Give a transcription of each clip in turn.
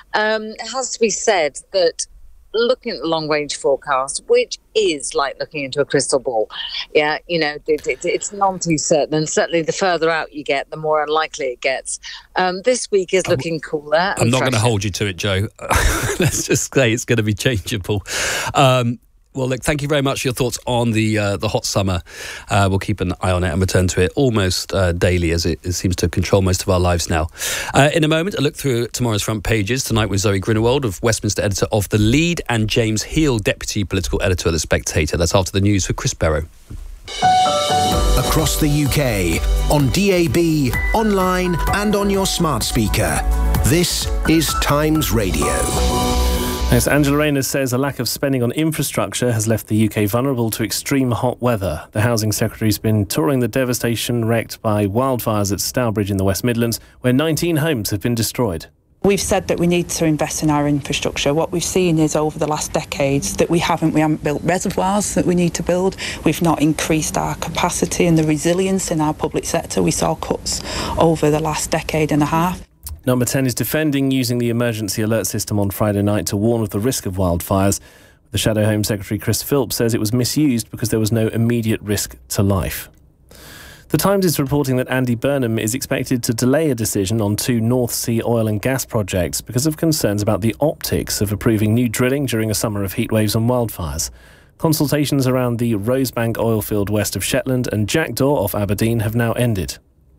It has to be said that looking at the long-range forecast, which is like looking into a crystal ball, it's none too certain, and certainly the further out you get, the more unlikely it gets. This week is looking cooler. I'm not going to hold you to it, Joe. Let's just say it's going to be changeable. Well, look, thank you very much for your thoughts on the hot summer. We'll keep an eye on it and return to it almost daily, as it seems to control most of our lives now. In a moment, a look through tomorrow's front pages. Tonight with Zoe Grindelwald, of Westminster editor of The Lead, and James Heal, deputy political editor of The Spectator. That's after the news with Chris Barrow. Across the UK, on DAB, online and on your smart speaker. This is Times Radio. Yes, Angela Rayner says a lack of spending on infrastructure has left the UK vulnerable to extreme hot weather. The Housing Secretary's been touring the devastation wreaked by wildfires at Stourbridge in the West Midlands, where 19 homes have been destroyed. We've said that we need to invest in our infrastructure. What we've seen is over the last decades that we haven't built reservoirs that we need to build. We've not increased our capacity and the resilience in our public sector. We saw cuts over the last decade and a half. Number 10 is defending using the emergency alert system on Friday night to warn of the risk of wildfires. The Shadow Home Secretary Chris Philp says it was misused because there was no immediate risk to life. The Times is reporting that Andy Burnham is expected to delay a decision on 2 North Sea oil and gas projects because of concerns about the optics of approving new drilling during a summer of heatwaves and wildfires. Consultations around the Rosebank oil field west of Shetland and Jackdaw off Aberdeen have now ended.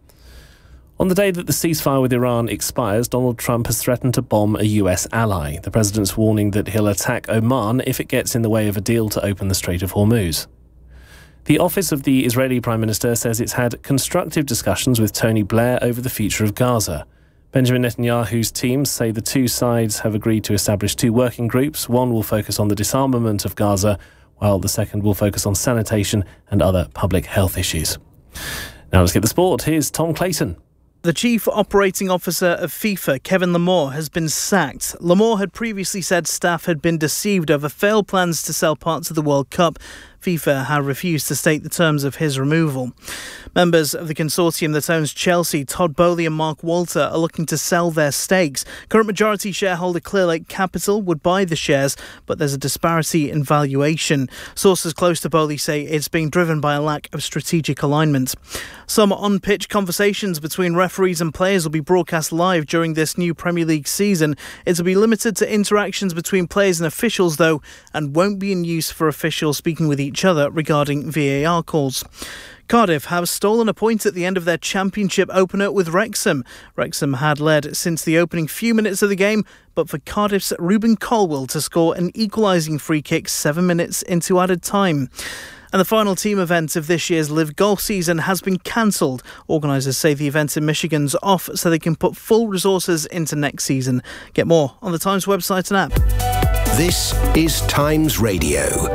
On the day that the ceasefire with Iran expires, Donald Trump has threatened to bomb a US ally. The president's warning that he'll attack Oman if it gets in the way of a deal to open the Strait of Hormuz. The office of the Israeli Prime Minister says it's had constructive discussions with Tony Blair over the future of Gaza. Benjamin Netanyahu's teams say the two sides have agreed to establish 2 working groups. One will focus on the disarmament of Gaza, while the second will focus on sanitation and other public health issues. Now let's get the sport. Here's Tom Clayton. The chief operating officer of FIFA, Kevin Lamore, has been sacked. Lamore had previously said staff had been deceived over failed plans to sell parts of the World Cup. FIFA have refused to state the terms of his removal. Members of the consortium that owns Chelsea, Todd Boehly and Mark Walter, are looking to sell their stakes. Current majority shareholder Clearlake Capital would buy the shares, but there's a disparity in valuation. Sources close to Boehly say it's being driven by a lack of strategic alignment. Some on-pitch conversations between referees and players will be broadcast live during this new Premier League season. It will be limited to interactions between players and officials, though, and won't be in use for officials speaking with each other regarding VAR calls. Cardiff have stolen a point at the end of their championship opener with Wrexham. Wrexham had led since the opening few minutes of the game, but for Cardiff's Ruben Colwill to score an equalising free kick 7 minutes into added time. And the final team event of this year's Live Golf season has been cancelled. Organisers say the event in Michigan's off so they can put full resources into next season. Get more on the Times website and app. This is Times Radio.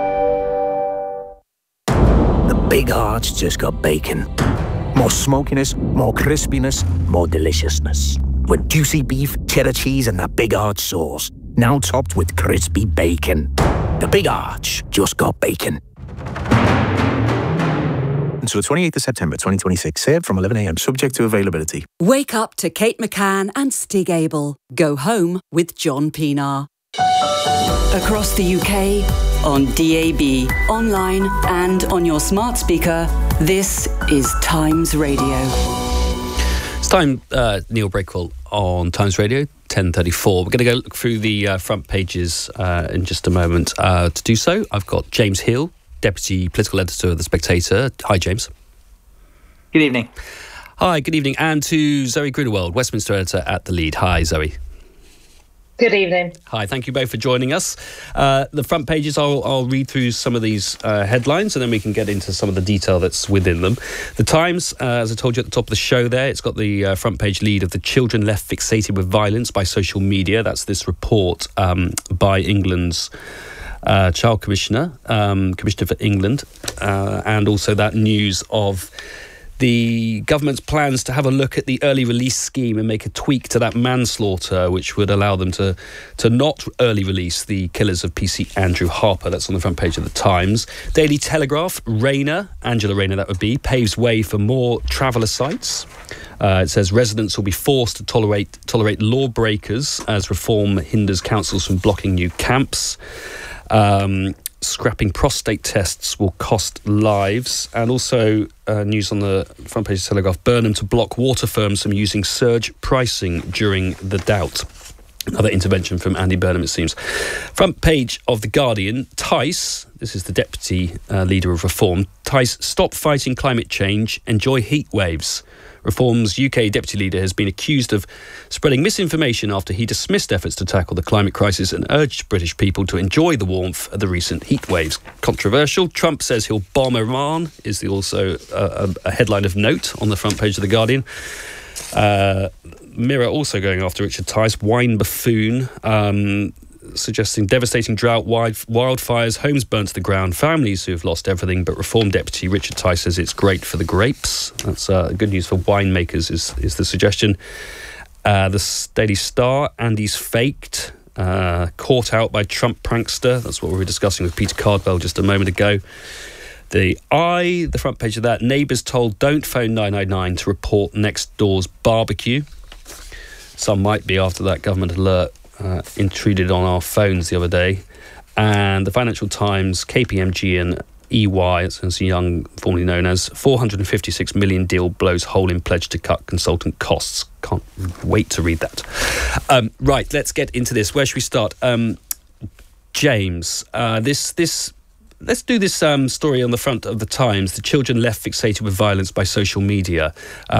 Big Arch just got bacon. More smokiness, more crispiness, more deliciousness. With juicy beef, cheddar cheese and that Big Arch sauce. Now topped with crispy bacon. The Big Arch just got bacon. Until the 28th of September 2026, served from 11 a.m, subject to availability. Wake up to Kate McCann and Stig Abel. Go home with John Pienaar. Across the UK, on DAB, online and on your smart speaker, this is Times Radio. It's time, Neil Breakwell on Times Radio, 10:34. We're going to go look through the front pages in just a moment. To do so, I've got James Heal, Deputy Political Editor of The Spectator. Hi, James. Good evening. Hi, good evening. And to Zoe Grindelwald, Westminster Editor at The Lead. Hi, Zoe. Good evening. Hi, thank you both for joining us. The front pages, I'll read through some of these headlines and then we can get into some of the detail that's within them. The Times, as I told you at the top of the show there, it's got the front page lead of the children left fixated with violence by social media. That's this report by England's Child Commissioner, Commissioner for England, and also that news of the government's plans to have a look at the early release scheme and make a tweak to that manslaughter, which would allow them to not early release the killers of PC Andrew Harper. That's on the front page of the Times. Daily Telegraph, Angela Rayner that would be, paves way for more traveller sites. It says residents will be forced to tolerate lawbreakers as reform hinders councils from blocking new camps. Scrapping prostate tests will cost lives. And also news on the front page of Telegraph, Burnham to block water firms from using surge pricing during the drought. Another intervention from Andy Burnham, it seems. Front page of The Guardian, Tice, this is the deputy leader of Reform, Tice, stop fighting climate change, enjoy heat waves. Reform's UK deputy leader has been accused of spreading misinformation after he dismissed efforts to tackle the climate crisis and urged British people to enjoy the warmth of the recent heat waves. Controversial. Trump says he'll bomb Iran, is also a headline of note on the front page of The Guardian. Mirror also going after Richard Tice, wine buffoon, suggesting devastating drought, wildfires, homes burnt to the ground, families who have lost everything. But Reform Deputy Richard Tice says it's great for the grapes. That's good news for winemakers, is the suggestion. The Daily Star, Andy's faked, caught out by Trump prankster. That's what we were discussing with Peter Cardwell just a moment ago. The front page of that, neighbours told don't phone 999 to report next door's barbecue. Some might be after that government alert intruded on our phones the other day. And the Financial Times, KPMG and EY, it's Ernst & Young, formerly known as, 456 million deal blows hole in pledge to cut consultant costs. Can't wait to read that. Right, let's get into this. Where should we start? James, let's do this story on the front of the Times. The children left fixated with violence by social media.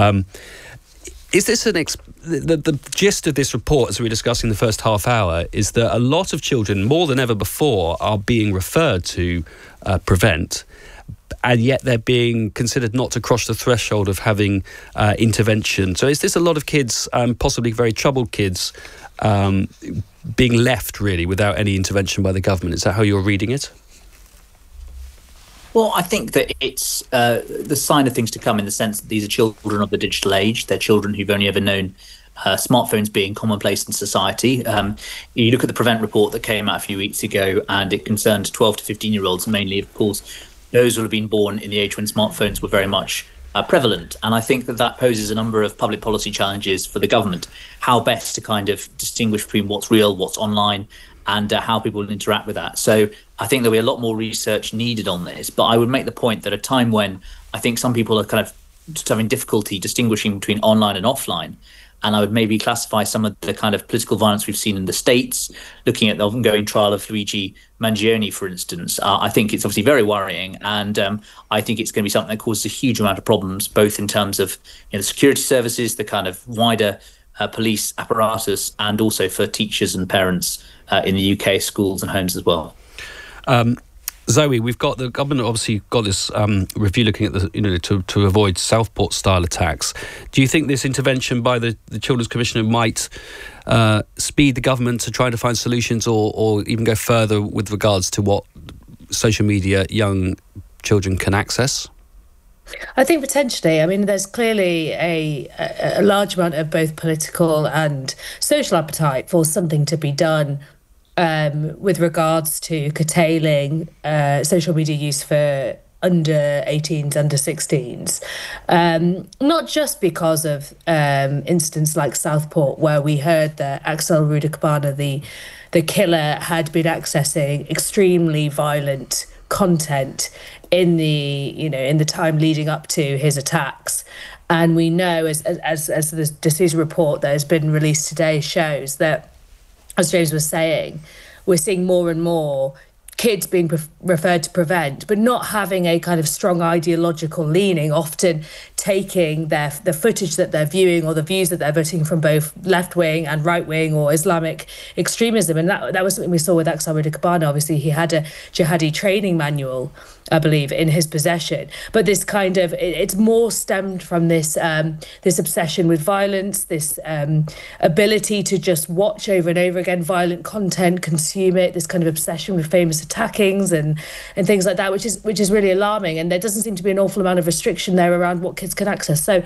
Is this the gist of this report, as we were discussing the first half hour, is that a lot of children, more than ever before, are being referred to Prevent, and yet they're being considered not to cross the threshold of having intervention. So is this a lot of kids, possibly very troubled kids, being left really without any intervention by the government? Is that how you're reading it? Well, I think that it's the sign of things to come, in the sense that these are children of the digital age. They're children who've only ever known smartphones being commonplace in society. You look at the Prevent report that came out a few weeks ago, and it concerned 12 to 15-year-olds, mainly, of course, those who have been born in the age when smartphones were very much prevalent. And I think that poses a number of public policy challenges for the government, how best to kind of distinguish between what's real, what's online, and how people interact with that. So I think there'll be a lot more research needed on this. But I would make the point that at a time when I think some people are kind of just having difficulty distinguishing between online and offline, and I would maybe classify some of the kind of political violence we've seen in the States, looking at the ongoing trial of Luigi Mangione, for instance, I think it's obviously very worrying. And I think it's going to be something that causes a huge amount of problems, both in terms of the security services, the kind of wider police apparatus, and also for teachers and parents in the UK schools and homes as well. Zoe, we've got the government obviously got this review looking at the to avoid Southport style attacks. Do you think this intervention by the Children's Commissioner might speed the government to try to find solutions, or even go further with regards to what social media young children can access? I think potentially. I mean, there's clearly a large amount of both political and social appetite for something to be done with regards to curtailing social media use for under 18s, under 16s. Not just because of incidents like Southport, where we heard that Axel Rudakabana, the killer, had been accessing extremely violent content in the time leading up to his attacks. And we know, as the decision report that has been released today shows, that, as James was saying, we're seeing more and more kids being referred to Prevent, but not having a kind of strong ideological leaning, often taking the footage that they're viewing or the views that they're voting from both left-wing and right-wing or Islamic extremism. And that was something we saw with Axel Rudakabana. Obviously, he had a jihadi training manual, I believe, in his possession. But this kind of, it's more stemmed from this obsession with violence, this ability to just watch over and over again violent content, consume it, this kind of obsession with famous attackings and things like that, which is really alarming. And there doesn't seem to be an awful amount of restriction there around what kids can access. So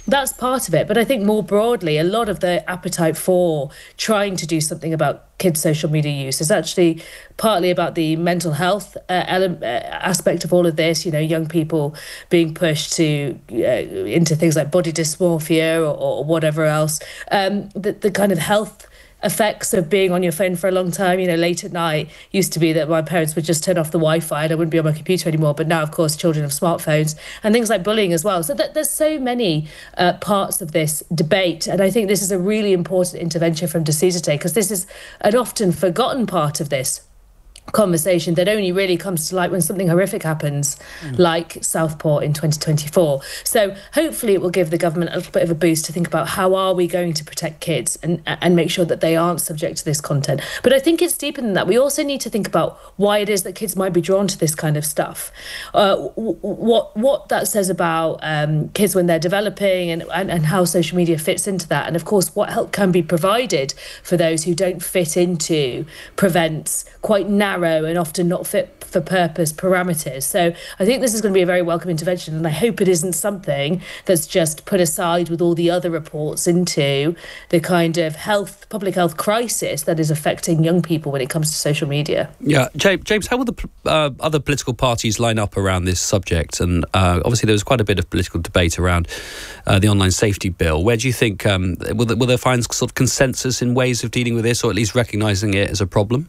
that's part of it. But I think more broadly, a lot of the appetite for trying to do something about kids' social media use is actually partly about the mental health aspect of all of this. Young people being pushed to into things like body dysmorphia or whatever else. The kind of health effects of being on your phone for a long time. Late at night used to be that my parents would just turn off the Wi-Fi and I wouldn't be on my computer anymore. But now, of course, children have smartphones and things like bullying as well. So there's so many parts of this debate. And I think this is a really important intervention from Dusisite, because this is an often forgotten part of this conversation that only really comes to light when something horrific happens, like Southport in 2024. So hopefully it will give the government a little bit of a boost to think about how are we going to protect kids and make sure that they aren't subject to this content. But I think it's deeper than that. We also need to think about why it is that kids might be drawn to this kind of stuff. What that says about kids when they're developing and how social media fits into that. And of course, what help can be provided for those who don't fit into Prevent's quite narrow and often not fit for purpose parameters. So I think this is going to be a very welcome intervention, and I hope it isn't something that's just put aside with all the other reports into the kind of public health crisis that is affecting young people when it comes to social media. Yeah, James, how will the other political parties line up around this subject? And obviously there was quite a bit of political debate around the online safety bill. Where do you think, will they find sort of consensus in ways of dealing with this, or at least recognising it as a problem?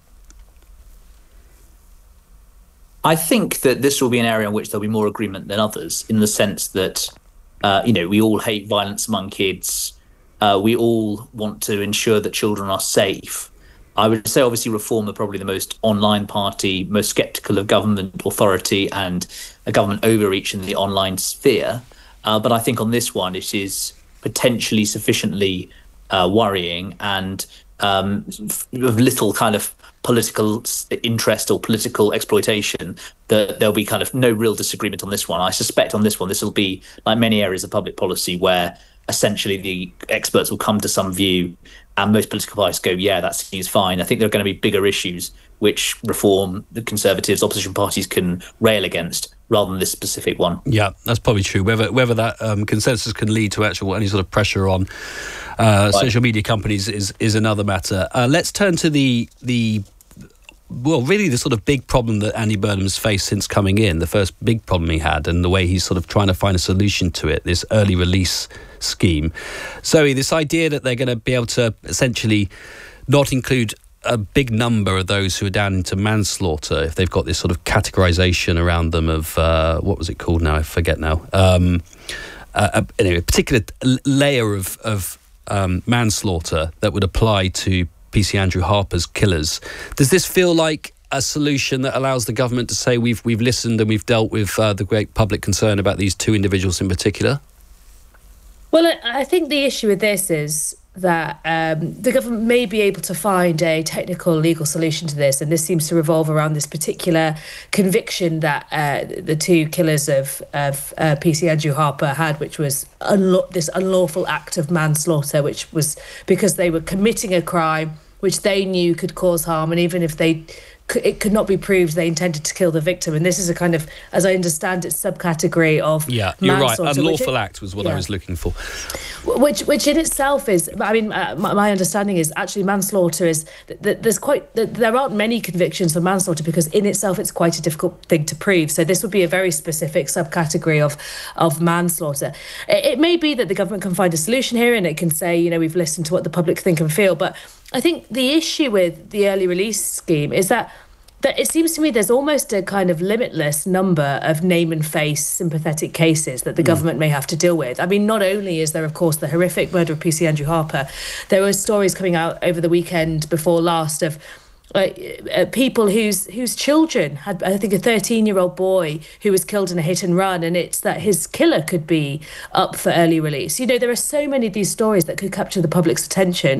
I think that this will be an area in which there'll be more agreement than others, in the sense that, we all hate violence among kids. We all want to ensure that children are safe. I would say, obviously, Reform are probably the most online party, most sceptical of government authority and a government overreach in the online sphere. But I think on this one, it is potentially sufficiently worrying and of little kind of political interest or political exploitation that there'll be kind of no real disagreement on this one. I suspect on this one, this will be like many areas of public policy where essentially the experts will come to some view and most political parties go, yeah, that seems fine. I think there are going to be bigger issues which Reform, the Conservatives, opposition parties can rail against rather than this specific one. Yeah, that's probably true. Whether that consensus can lead to any sort of pressure on social media companies is another matter. Let's turn to the sort of big problem that Andy Burnham's faced since coming in, the first big problem he had, and the way he's sort of trying to find a solution to it, this early release scheme. Zoe, this idea that they're going to be able to essentially not include a big number of those who are down into manslaughter if they've got this sort of categorisation around them of, what was it called now? I forget now. Anyway, a particular layer of manslaughter that would apply to PC Andrew Harper's killers. Does this feel like a solution that allows the government to say we've listened and we've dealt with the great public concern about these two individuals in particular? Well, I think the issue with this is that the government may be able to find a technical legal solution to this, and this seems to revolve around this particular conviction that the two killers of PC Andrew Harper had, which was this unlawful act of manslaughter, which was because they were committing a crime which they knew could cause harm, and even if it could not be proved they intended to kill the victim. And this is a kind of, as I understand it, subcategory of you're right. Unlawful act was what I was looking for. Which in itself is, I mean, my understanding is actually manslaughter is there aren't many convictions for manslaughter because in itself it's quite a difficult thing to prove. So this would be a very specific subcategory of manslaughter. It may be that the government can find a solution here and it can say, we've listened to what the public think and feel, but I think the issue with the early release scheme is that it seems to me there's almost a kind of limitless number of name and face sympathetic cases that the government may have to deal with. I mean, not only is there, of course, the horrific murder of PC Andrew Harper, there were stories coming out over the weekend before last of people whose children had, I think, a 13-year-old boy who was killed in a hit and run, and it's that his killer could be up for early release. There are so many of these stories that could capture the public's attention.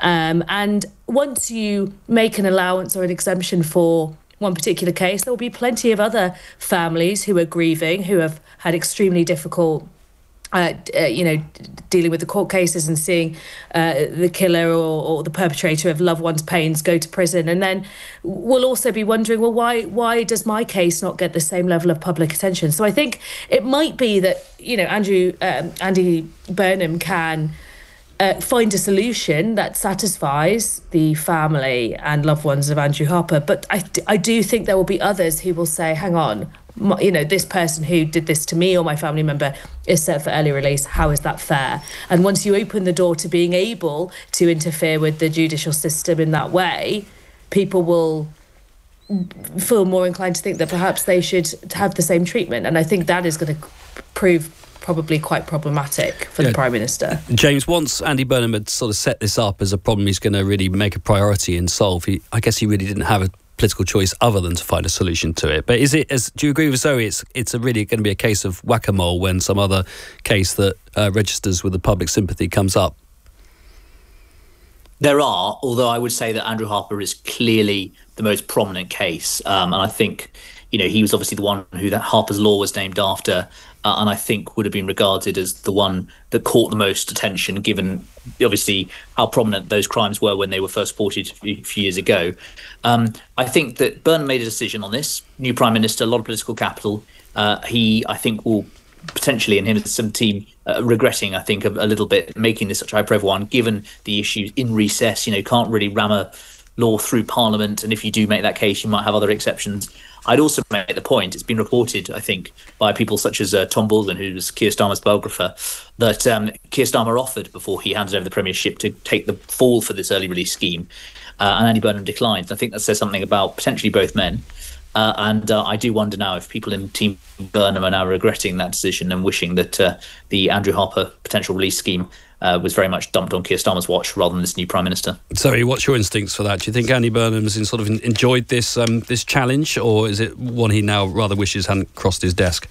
And once you make an allowance or an exemption for one particular case, there will be plenty of other families who are grieving, who have had extremely difficult dealing with the court cases and seeing the killer or the perpetrator of loved ones' pains go to prison. And then we'll also be wondering, well, why does my case not get the same level of public attention? So I think it might be that, Andy Burnham can find a solution that satisfies the family and loved ones of Andrew Harper. But I do think there will be others who will say, hang on, this person who did this to me or my family member is set for early release. How is that fair? And once you open the door to being able to interfere with the judicial system in that way, people will feel more inclined to think that perhaps they should have the same treatment. And I think that is going to prove probably quite problematic for the Prime Minister. James, once Andy Burnham had sort of set this up as a problem he's going to really make a priority and solve, I guess he really didn't have a political choice other than to find a solution to it. But do you agree with Zoe? It's really going to be a case of whack-a-mole when some other case that registers with the public sympathy comes up? There are, although I would say that Andrew Harper is clearly the most prominent case. And I think, he was obviously the one who that Harper's Law was named after, and I think would have been regarded as the one that caught the most attention, given obviously how prominent those crimes were when they were first reported a few years ago. I think that Burnham made a decision on this. New Prime Minister, a lot of political capital. He, I think, will potentially, and him and some team, regretting, I think, a little bit making this such a high-profile one, given the issues in recess. Can't really ram a law through Parliament, and if you do make that case, you might have other exceptions. I'd also make the point, it's been reported, I think, by people such as Tom Baldwin, who was Keir Starmer's biographer, that Keir Starmer offered, before he handed over the premiership, to take the fall for this early release scheme, and Andy Burnham declined. I think that says something about potentially both men. And I do wonder now if people in Team Burnham are now regretting that decision and wishing that the Andrew Harper potential release scheme was very much dumped on Keir Starmer's watch rather than this new Prime Minister. Sorry, what's your instincts for that? Do you think Andy Burnham's enjoyed this this challenge, or is it one he now rather wishes hadn't crossed his desk?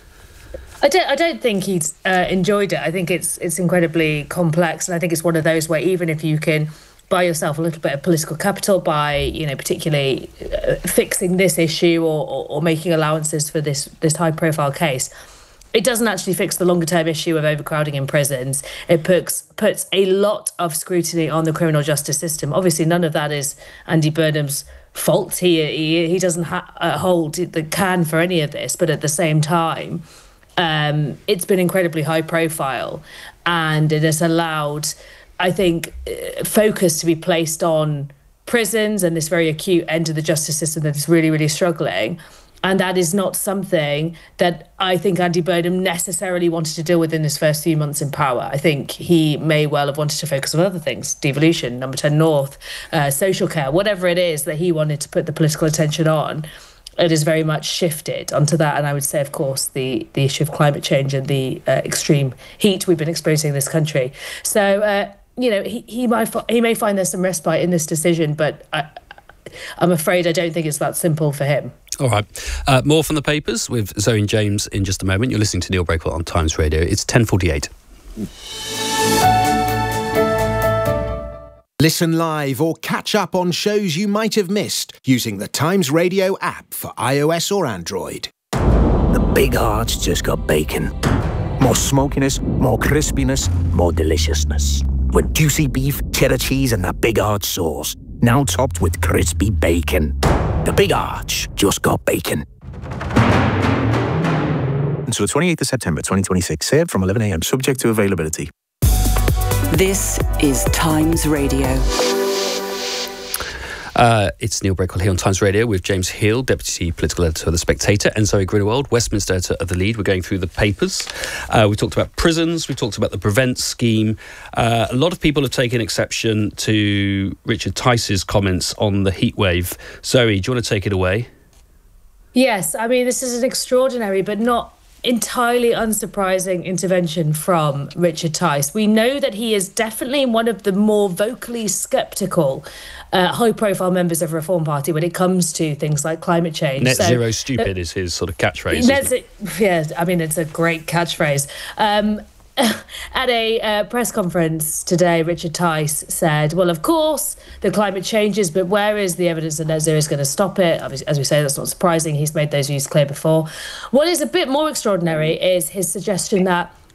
I don't think he's enjoyed it. I think it's incredibly complex, and I think it's one of those where even if you can buy yourself a little bit of political capital by, particularly fixing this issue or making allowances for this high-profile case, it doesn't actually fix the longer-term issue of overcrowding in prisons. It puts a lot of scrutiny on the criminal justice system. Obviously, none of that is Andy Burnham's fault. He doesn't hold the can for any of this, but at the same time, it's been incredibly high-profile, and it has allowed, I think, focus to be placed on prisons and this very acute end of the justice system that is really, really struggling. And that is not something that I think Andy Burnham necessarily wanted to deal with in his first few months in power. I think he may well have wanted to focus on other things, devolution, Number 10 North, social care, whatever it is that he wanted to put the political attention on. It has very much shifted onto that. And I would say, of course, the issue of climate change and the extreme heat we've been experiencing in this country. So, he may find there's some respite in this decision, but I'm afraid I don't think it's that simple for him. All right. More from the papers with Zoe and James in just a moment. You're listening to Neil Breakwell on Times Radio. It's 10:48. Listen live or catch up on shows you might have missed using the Times Radio app for iOS or Android. The big hearts just got bacon. More smokiness, more crispiness, more deliciousness. With juicy beef, cheddar cheese and that big arch sauce. Now topped with crispy bacon. The Big Arch just got bacon. Until the 28th of September 2026. Served from 11 a.m. subject to availability. This is Times Radio. It's Neil Breakwell here on Times Radio with James Hill, Deputy Political Editor of The Spectator, and Zoe Greenwald, Westminster Editor of The Lead. We're going through the papers. We talked about prisons. We talked about the Prevent scheme. A lot of people have taken exception to Richard Tice's comments on the heatwave. Zoe, do you want to take it away? Yes, I mean, this is an extraordinary but not entirely unsurprising intervention from Richard Tice. We know that he is definitely one of the more vocally sceptical high-profile members of Reform Party when it comes to things like climate change. Net zero stupid is his sort of catchphrase. Yeah, I mean, it's a great catchphrase. At a press conference today, Richard Tice said, well, of course, the climate changes, but where is the evidence that net zero is going to stop it? As we say, that's not surprising. He's made those views clear before. What is a bit more extraordinary is his suggestion that,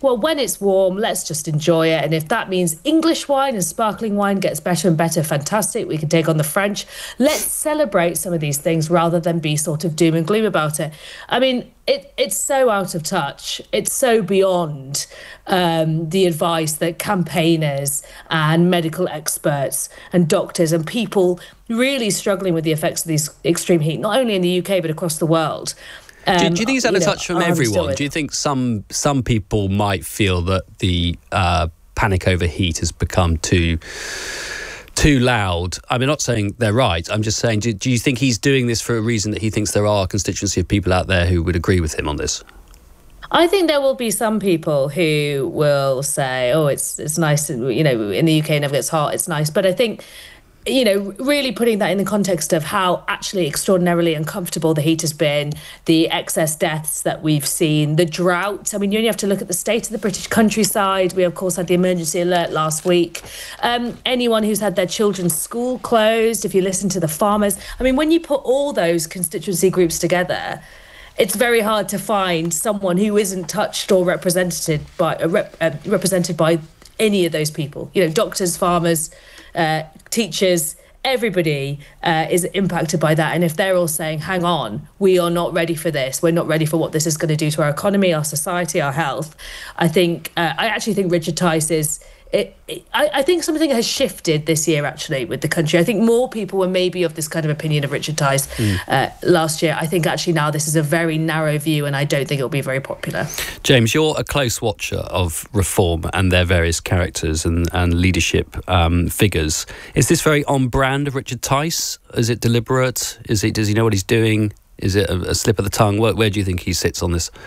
well, when it's warm, let's just enjoy it. And if that means English wine and sparkling wine gets better and better, fantastic. We can take on the French. Let's celebrate some of these things rather than be sort of doom and gloom about it. I mean, it's so out of touch. It's so beyond the advice that campaigners and medical experts and doctors and people really struggling with the effects of these extreme heat, not only in the UK, but across the world. Do you think it's out of touch from everyone? Do you think some people might feel that the panic over heat has become too loud? I mean, not saying they're right. I'm just saying, do you think he's doing this for a reason that he thinks there are a constituency of people out there who would agree with him on this? I think there will be some people who will say, oh, it's nice, in the UK it never gets hot, it's nice. But I think, really putting that in the context of how actually extraordinarily uncomfortable the heat has been, the excess deaths that we've seen, the drought. I mean, you only have to look at the state of the British countryside. We, of course, had the emergency alert last week. Anyone who's had their children's school closed, if you listen to the farmers. I mean, when you put all those constituency groups together, it's very hard to find someone who isn't touched or represented by any of those people. Doctors, farmers, teachers, everybody is impacted by that. And if they're all saying, hang on, we are not ready for this, we're not ready for what this is going to do to our economy, our society, our health, I actually think Richard Tice is... I think something has shifted this year, actually, with the country. I think more people were maybe of this kind of opinion of Richard Tice last year. I think actually now this is a very narrow view, and I don't think it'll be very popular. James, you're a close watcher of Reform and their various characters and leadership figures. Is this very on brand of Richard Tice? Is it deliberate? Does he know what he's doing? Is it a slip of the tongue? Where do you think he sits on this?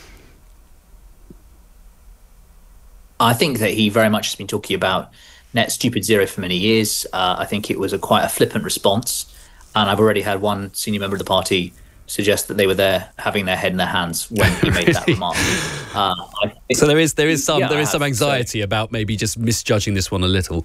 I think that he very much has been talking about net stupid zero for many years. I think it was quite a flippant response. And I've already had one senior member of the party suggest that they were there having their head in their hands when he made that remark. So there is some anxiety about maybe just misjudging this one a little.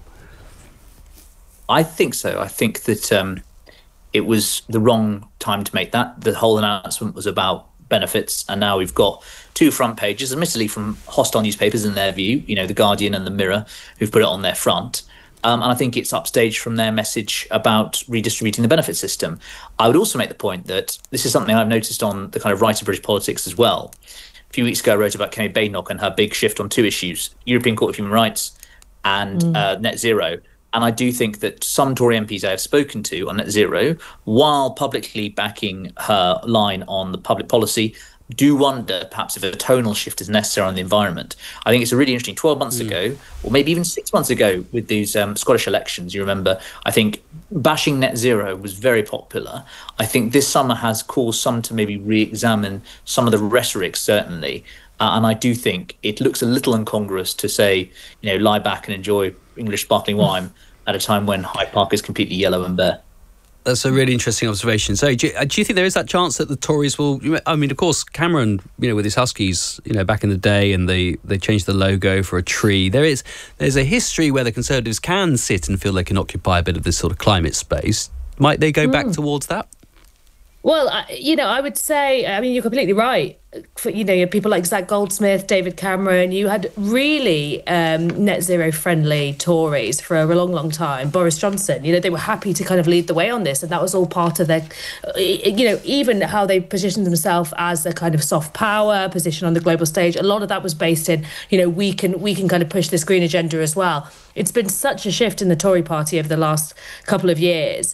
I think so. I think that it was the wrong time to make that. The whole announcement was about benefits, and now we've got two front pages, admittedly from hostile newspapers in their view, The Guardian and the Mirror, who've put it on their front. And I think it's upstaged from their message about redistributing the benefit system. I would also make the point that this is something I've noticed on the kind of right of British politics as well. A few weeks ago, I wrote about Kemi Badenoch and her big shift on two issues, European Court of Human Rights and net zero. And I do think that some Tory MPs I have spoken to on net zero, while publicly backing her line on the public policy, do wonder perhaps if a tonal shift is necessary on the environment. I think it's a really interesting 12 months ago, or maybe even 6 months ago with these Scottish elections, you remember, I think bashing net zero was very popular. I think this summer has caused some to maybe re-examine some of the rhetoric, certainly. And I do think it looks a little incongruous to say, lie back and enjoy English sparkling wine at a time when Hyde Park is completely yellow and bare. That's a really interesting observation. So do you think there is that chance that the Tories will... I mean, of course, Cameron, with his Huskies, back in the day, and they changed the logo for a tree. There's a history where the Conservatives can sit and feel they can occupy a bit of this sort of climate space. Might they go back towards that? Well, I would say, you're completely right. People like Zach Goldsmith, David Cameron, you had really net zero friendly Tories for a long, long time. Boris Johnson, they were happy to kind of lead the way on this. And that was all part of their, even how they positioned themselves as a kind of soft power position on the global stage. A lot of that was based in, we can kind of push this green agenda as well. It's been such a shift in the Tory party over the last couple of years.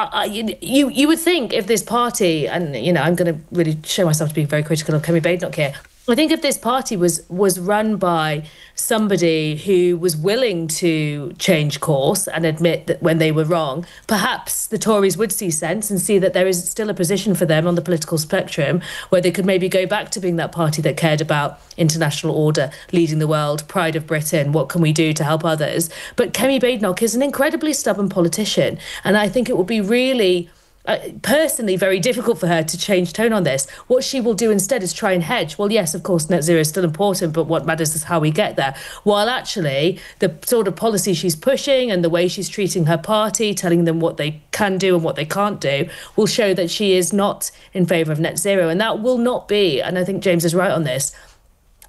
You would think if this party, and I'm going to really show myself to be very critical of Kemi Badenoch here, I think if this party was run by somebody who was willing to change course and admit that when they were wrong, perhaps the Tories would see sense and see that there is still a position for them on the political spectrum where they could maybe go back to being that party that cared about international order, leading the world, pride of Britain, what can we do to help others. But Kemi Badenoch is an incredibly stubborn politician, and I think it would be really... personally very difficult for her to change tone on this. What she will do instead is try and hedge. Well, yes, of course, net zero is still important, but what matters is how we get there. While actually the sort of policy she's pushing and the way she's treating her party, telling them what they can do and what they can't do, will show that she is not in favour of net zero. And that will not be, and I think James is right on this,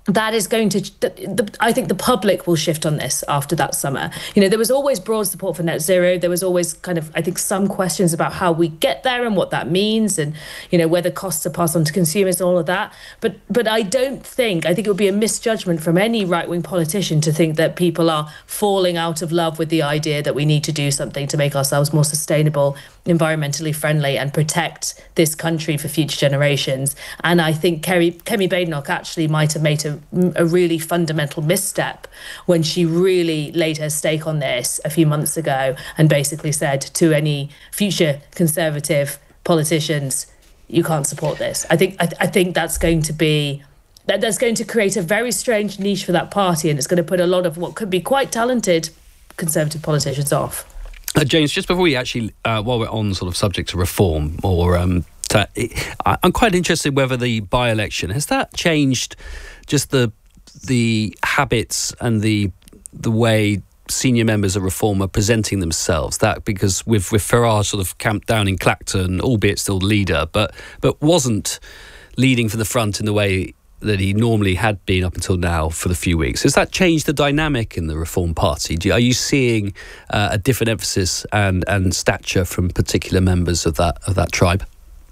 that is going to, I think the public will shift on this after that summer. There was always broad support for net zero. There was always kind of, I think, some questions about how we get there and what that means, and, whether costs are passed on to consumers and all of that. But I think it would be a misjudgment from any right-wing politician to think that people are falling out of love with the idea that we need to do something to make ourselves more sustainable, environmentally friendly, and protect this country for future generations. And I think Kemi Badenoch actually might have made a really fundamental misstep when she really laid her stake on this a few months ago and basically said to any future Conservative politicians, you can't support this. I think that's going to create a very strange niche for that party, and it's going to put a lot of what could be quite talented Conservative politicians off. James, just before we actually, while we're on sort of subject to reform, or I'm quite interested whether the by-election, has that changed just the habits and the way senior members of Reform are presenting themselves? That because with Farage sort of camped down in Clacton, albeit still leader, but wasn't leading from the front in the way that he normally had been up until now for the few weeks. Has that changed the dynamic in the Reform Party? Are you seeing a different emphasis and stature from particular members of that tribe?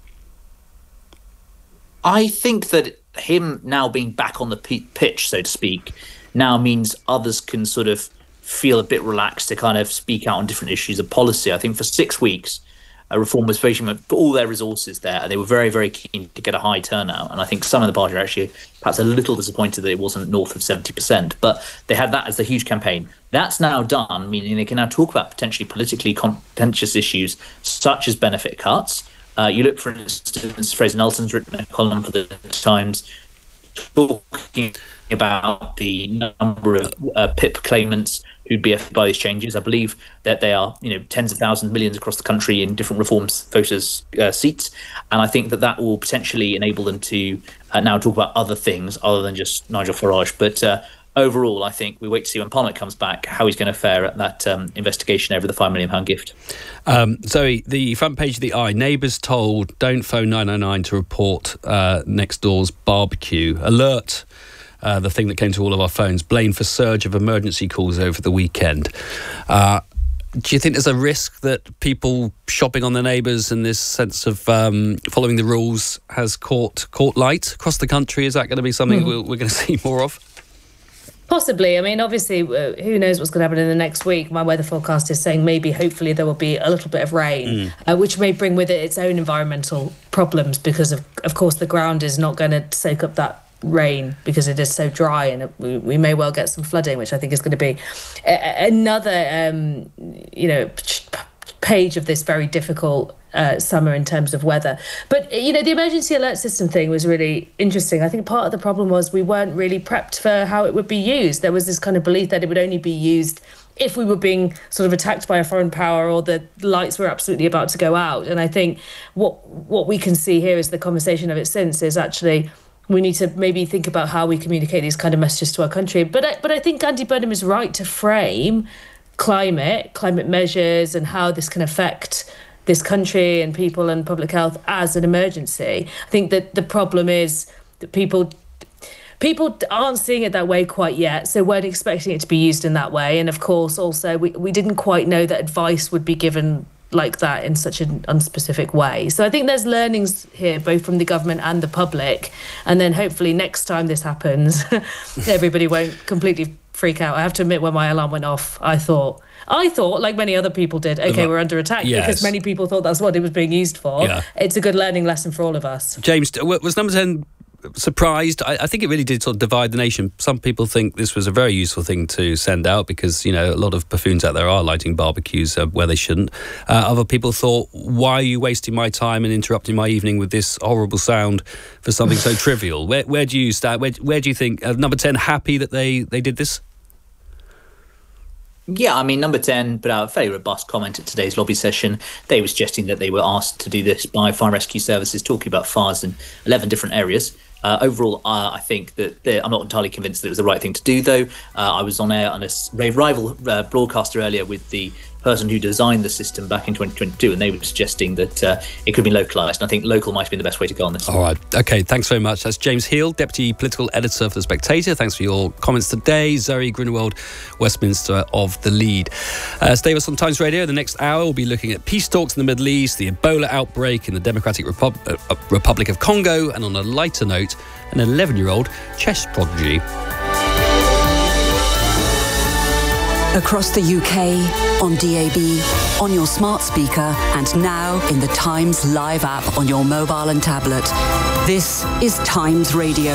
I think that him now being back on the pitch, so to speak, now means others can sort of feel a bit relaxed to kind of speak out on different issues of policy. I think for 6 weeks, Reform was put all their resources there, and they were very, very keen to get a high turnout. And I think some of the party are actually perhaps a little disappointed that it wasn't north of 70%, but they had that as the huge campaign. That's now done, meaning they can now talk about potentially politically contentious issues such as benefit cuts. You look, for instance, Fraser Nelson's written a column for the Times talking about the number of PIP claimants who'd be affected by these changes. I believe that they are, tens of thousands, millions across the country in different Reform voters' seats. And I think that will potentially enable them to now talk about other things other than just Nigel Farage. But overall, I think we wait to see when Parliament comes back how he's going to fare at that investigation over the £5 million gift. Zoe, the front page of the Eye, neighbours told don't phone 999 to report next door's barbecue. Alert, the thing that came to all of our phones, blamed for surge of emergency calls over the weekend. Do you think there's a risk that people shopping on their neighbours and this sense of following the rules has caught light across the country? Is that going to be something we're going to see more of? Possibly. I mean, obviously, who knows what's going to happen in the next week. My weather forecast is saying hopefully there will be a little bit of rain, which may bring with it its own environmental problems because, of course, the ground is not going to soak up that rain because it is so dry, and we may well get some flooding, which I think is going to be another, page of this very difficult summer in terms of weather. But, the emergency alert system thing was really interesting. I think part of the problem was we weren't really prepped for how it would be used. There was this kind of belief that it would only be used if we were being sort of attacked by a foreign power or the lights were absolutely about to go out. And I think what we can see here is the conversation of it since is actually we need to maybe think about how we communicate these kind of messages to our country. But I think Andy Burnham is right to frame climate measures and how this can affect this country and people and public health as an emergency. I think that the problem is that people aren't seeing it that way quite yet, so weren't expecting it to be used in that way. And of course, also, we didn't quite know that advice would be given like that in such an unspecific way. So I think there's learnings here, both from the government and the public. And then hopefully next time this happens, everybody won't completely freak out. I have to admit, when my alarm went off, I thought, like many other people did, okay, we're under attack, because many people thought that's what it was being used for. Yeah. It's a good learning lesson for all of us. James, was Number 10 surprised? I think it really did sort of divide the nation. Some people think this was a very useful thing to send out because, a lot of buffoons out there are lighting barbecues where they shouldn't. Other people thought, why are you wasting my time and interrupting my evening with this horrible sound for something so trivial? Where do you stand? Where do you think Number 10 happy that they did this? Yeah, I mean, Number 10 put out a fairly robust comment at today's lobby session. They were suggesting that they were asked to do this by fire rescue services, talking about fires in 11 different areas. Overall, I think that I'm not entirely convinced that it was the right thing to do, though. I was on air on a rival broadcaster earlier with the person who designed the system back in 2022, and they were suggesting that it could be localised. And I think local might have been the best way to go on this. All right. OK, thanks very much. That's James Heal, Deputy Political Editor for The Spectator. Thanks for your comments today. Zoe Grunewald, Westminster of The Lead. Stay with us on Times Radio. The next hour we'll be looking at peace talks in the Middle East, the Ebola outbreak in the Democratic Republic of Congo, and on a lighter note, an 11-year-old chess prodigy. Across the UK, on DAB, on your smart speaker, and now in the Times Live app on your mobile and tablet. This is Times Radio.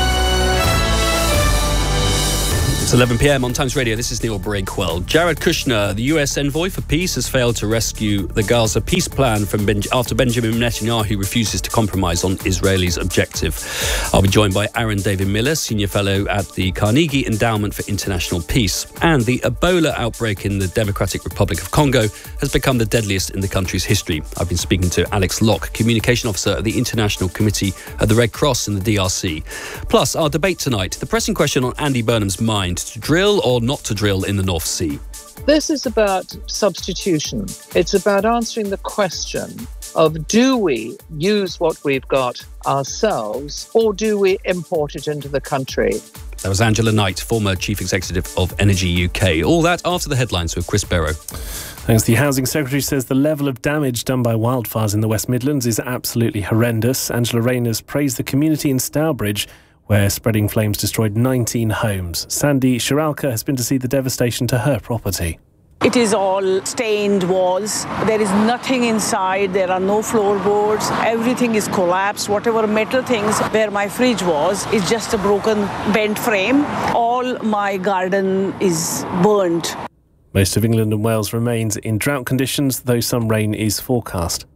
It's 11 p.m. on Times Radio. This is Neil Breakwell. Jared Kushner, the US envoy for peace, has failed to rescue the Gaza peace plan after Benjamin Netanyahu refuses to compromise on Israelis' objective. I'll be joined by Aaron David Miller, Senior Fellow at the Carnegie Endowment for International Peace. And the Ebola outbreak in the Democratic Republic of Congo has become the deadliest in the country's history. I've been speaking to Alex Locke, Communication Officer at the International Committee of the Red Cross in the DRC. Plus, our debate tonight, the pressing question on Andy Burnham's mind: to drill or not to drill in the North Sea? This is about substitution. It's about answering the question of, do we use what we've got ourselves or do we import it into the country? That was Angela Knight, former Chief Executive of Energy UK. All that after the headlines with Chris Barrow. Thanks. The Housing Secretary says the level of damage done by wildfires in the West Midlands is absolutely horrendous. Angela Rayner's praised the community in Stourbridge, where spreading flames destroyed 19 homes. Sandy Shiralka has been to see the devastation to her property. It is all stained walls. There is nothing inside. There are no floorboards. Everything is collapsed. Whatever metal things where my fridge was is just a broken, bent frame. All my garden is burnt. Most of England and Wales remains in drought conditions, though some rain is forecast.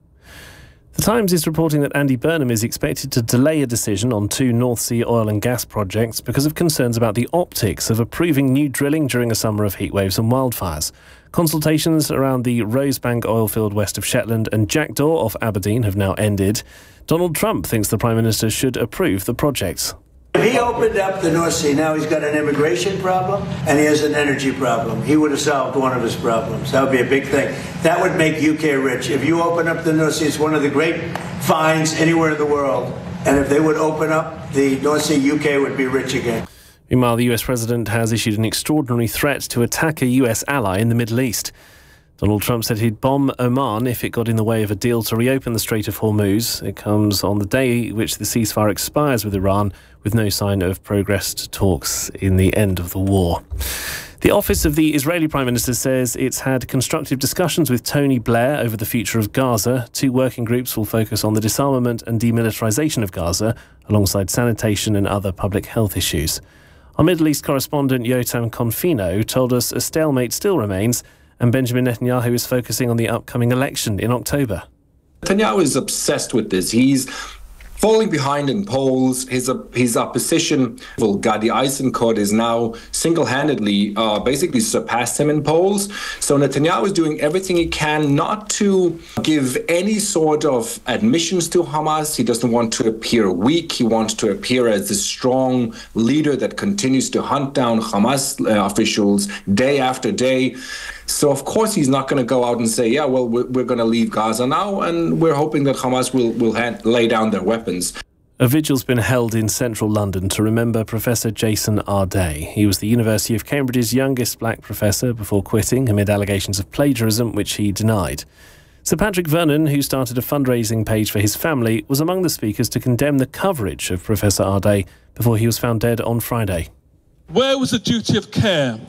The Times is reporting that Andy Burnham is expected to delay a decision on 2 North Sea oil and gas projects because of concerns about the optics of approving new drilling during a summer of heatwaves and wildfires. Consultations around the Rosebank oil field west of Shetland and Jackdaw off Aberdeen have now ended. Donald Trump thinks the Prime Minister should approve the projects. If he opened up the North Sea, now he's got an immigration problem and he has an energy problem. He would have solved one of his problems. That would be a big thing. That would make UK rich. If you open up the North Sea, it's one of the great finds anywhere in the world. And if they would open up the North Sea, UK would be rich again. Meanwhile, the US President has issued an extraordinary threat to attack a US ally in the Middle East. Donald Trump said he'd bomb Oman if it got in the way of a deal to reopen the Strait of Hormuz. It comes on the day which the ceasefire expires with Iran, with no sign of progressed talks in the end of the war. The office of the Israeli Prime Minister says it's had constructive discussions with Tony Blair over the future of Gaza. 2 working groups will focus on the disarmament and demilitarization of Gaza, alongside sanitation and other public health issues. Our Middle East correspondent Yotam Confino told us a stalemate still remains, and Benjamin Netanyahu is focusing on the upcoming election in October. Netanyahu is obsessed with this. He's falling behind in polls. His opposition, Gadi Eisenkot, is now single-handedly basically surpassed him in polls. So Netanyahu is doing everything he can not to give any sort of admissions to Hamas. He doesn't want to appear weak. He wants to appear as the strong leader that continues to hunt down Hamas officials day after day. So, of course, he's not going to go out and say, yeah, well, we're going to leave Gaza now, and we're hoping that Hamas will lay down their weapons. A vigil's been held in central London to remember Professor Jason Arday. He was the University of Cambridge's youngest black professor before quitting amid allegations of plagiarism, which he denied. Sir Patrick Vernon, who started a fundraising page for his family, was among the speakers to condemn the coverage of Professor Arday before he was found dead on Friday. Where was the duty of care?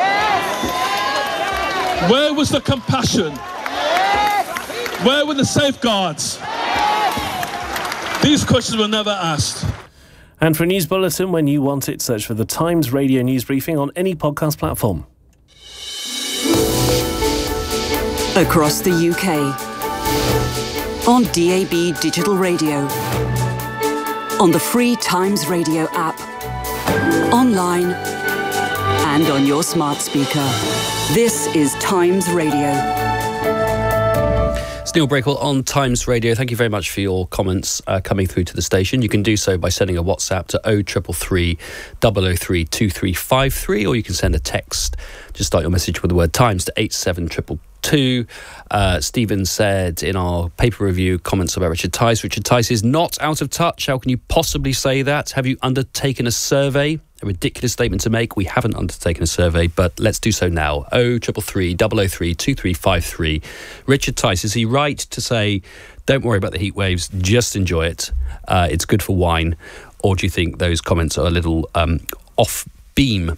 Where was the compassion? Where were the safeguards? These questions were never asked. And for a news bulletin when you want it, search for the Times Radio News Briefing on any podcast platform. Across the UK. On DAB Digital Radio. On the free Times Radio app. Online. And on your smart speaker. This is Times Radio. It's Neil Breakall on Times Radio. Thank you very much for your comments coming through to the station. You can do so by sending a WhatsApp to 0333 003 2353, or you can send a text. Just start your message with the word Times to 87222. Stephen said in our paper review comments about Richard Tice. Richard Tice is not out of touch. How can you possibly say that? Have you undertaken a survey? A ridiculous statement to make. We haven't undertaken a survey, but let's do so now. 0333 003 2353. Richard Tice, is he right to say, don't worry about the heat waves, just enjoy it? It's good for wine. Or do you think those comments are a little off beam?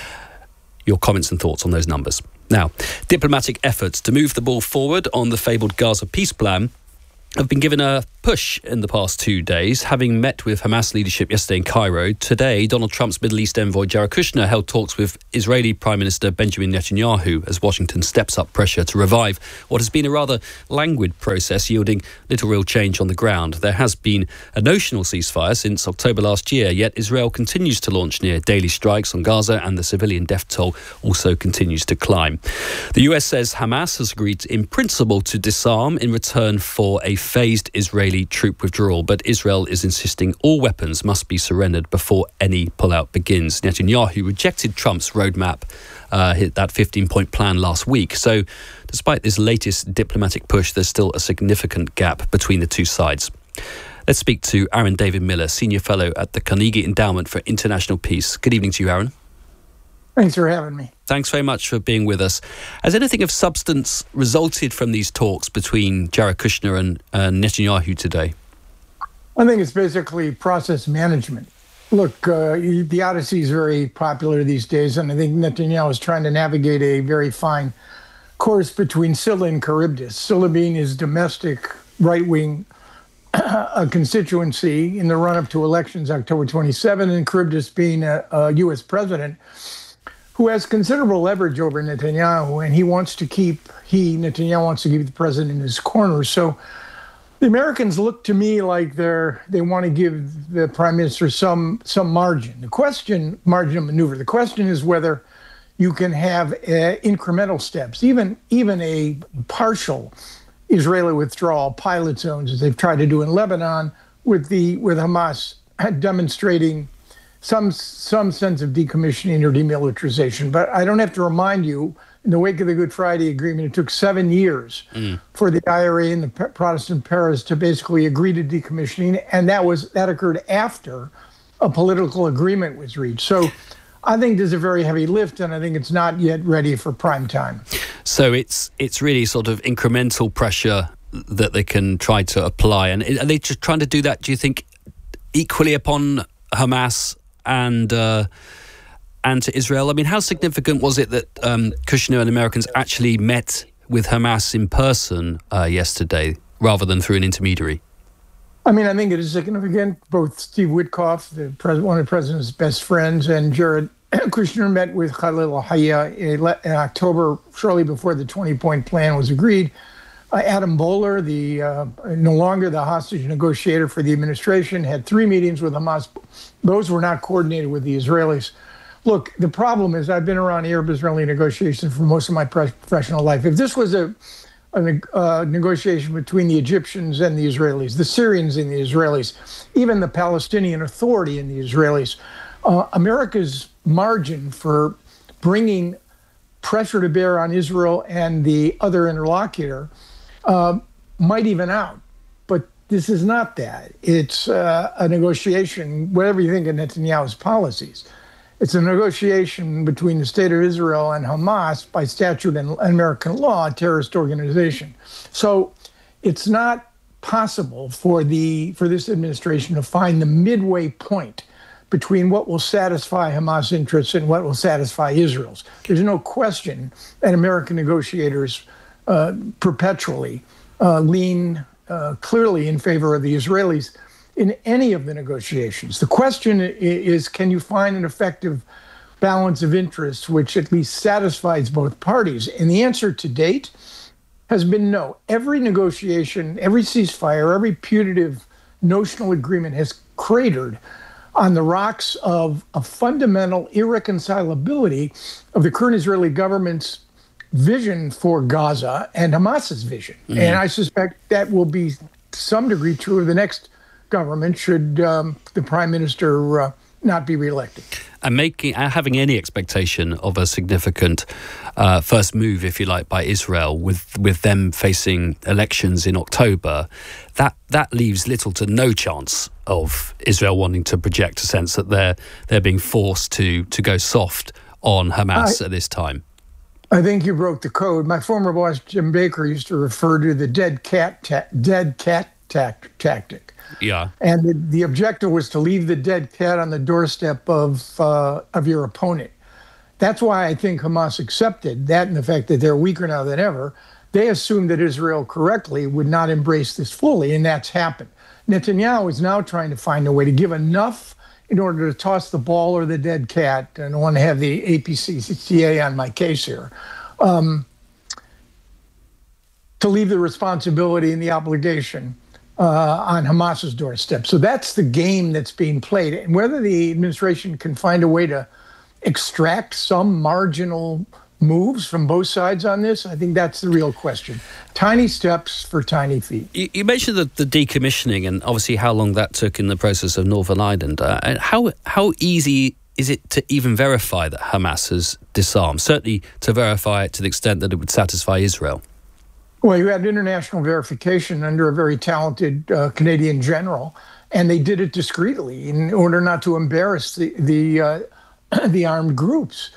Your comments and thoughts on those numbers. Now, diplomatic efforts to move the ball forward on the fabled Gaza peace plan have been given a push in the past 2 days. Having met with Hamas leadership yesterday in Cairo, today Donald Trump's Middle East envoy Jared Kushner held talks with Israeli Prime Minister Benjamin Netanyahu as Washington steps up pressure to revive what has been a rather languid process yielding little real change on the ground. There has been a notional ceasefire since October last year, yet Israel continues to launch near daily strikes on Gaza and the civilian death toll also continues to climb. The US says Hamas has agreed in principle to disarm in return for a phased Israeli troop withdrawal, but Israel is insisting all weapons must be surrendered before any pullout begins. Netanyahu rejected Trump's roadmap, that 15-point plan last week. So despite this latest diplomatic push, there's still a significant gap between the two sides. Let's speak to Aaron David Miller, Senior Fellow at the Carnegie Endowment for International Peace. Good evening to you, Aaron. Thanks for having me. Thanks very much for being with us. Has anything of substance resulted from these talks between Jared Kushner and Netanyahu today? I think it's basically process management. Look, the Odyssey is very popular these days, and I think Netanyahu is trying to navigate a very fine course between Scylla and Charybdis. Scylla being his domestic right-wing constituency in the run-up to elections October 27, and Charybdis being a U.S. president who has considerable leverage over Netanyahu, and Netanyahu wants to keep the president in his corner. So the Americans look to me like they want to give the prime minister some margin. Margin of maneuver. The question is whether you can have incremental steps, even a partial Israeli withdrawal, pilot zones, as they've tried to do in Lebanon, with Hamas demonstrating some sense of decommissioning or demilitarization. But I don't have to remind you, in the wake of the Good Friday Agreement, it took 7 years for the IRA and the Protestant Paris to basically agree to decommissioning, and that occurred after a political agreement was reached. So I think there's a very heavy lift, and I think it's not yet ready for prime time. So it's really sort of incremental pressure that they can try to apply. And are they just trying to do that, do you think, equally upon Hamas and to Israel? I mean, how significant was it that Kushner and Americans actually met with Hamas in person yesterday rather than through an intermediary? I mean, I think it is significant. Both Steve Witkoff, one of the president's best friends, and Jared Kushner met with Khalil Hayya in October, shortly before the 20-point plan was agreed. Adam Bowler, no longer the hostage negotiator for the administration, had 3 meetings with Hamas. Those were not coordinated with the Israelis. Look, the problem is I've been around Arab-Israeli negotiations for most of my professional life. If this was a negotiation between the Egyptians and the Israelis, the Syrians and the Israelis, even the Palestinian Authority and the Israelis, America's margin for bringing pressure to bear on Israel and the other interlocutor might even out. But this is not that. It's a negotiation, whatever you think of Netanyahu's policies. It's a negotiation between the state of Israel and Hamas, by statute and American law, a terrorist organization. So it's not possible for this administration to find the midway point between what will satisfy Hamas interests and what will satisfy Israel's. There's no question that American negotiators perpetually lean clearly in favor of the Israelis in any of the negotiations. The question is, can you find an effective balance of interests which at least satisfies both parties? And the answer to date has been no. Every negotiation, every ceasefire, every putative notional agreement has cratered on the rocks of a fundamental irreconcilability of the current Israeli government's vision for Gaza and Hamas's vision. And I suspect that will be to some degree true of the next government should the prime minister not be reelected. And having any expectation of a significant first move, if you like, by Israel, with them facing elections in October, that leaves little to no chance of Israel wanting to project a sense that they're being forced to go soft on Hamas at this time. I think you broke the code. My former boss, Jim Baker, used to refer to the dead cat tactic. Yeah. And the objective was to leave the dead cat on the doorstep of your opponent. That's why I think Hamas accepted that, and the fact that they're weaker now than ever. They assumed that Israel correctly would not embrace this fully, and that's happened. Netanyahu is now trying to find a way to give enough in order to toss the ball or the dead cat, and I want to have the APCCA on my case here, to leave the responsibility and the obligation on Hamas's doorstep. So that's the game that's being played. And whether the administration can find a way to extract some marginal moves from both sides on this, I think that's the real question. Tiny steps for tiny feet. You mentioned the decommissioning and obviously how long that took in the process of Northern Ireland. How easy is it to even verify that Hamas has disarmed? Certainly to verify it to the extent that it would satisfy Israel. Well, you had international verification under a very talented Canadian general, and they did it discreetly in order not to embarrass the armed groups.